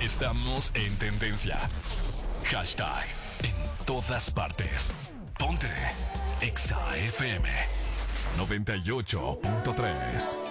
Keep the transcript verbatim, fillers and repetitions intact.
Estamos en tendencia. Hashtag en todas partes. Ponte Exa F M noventa y ocho punto tres.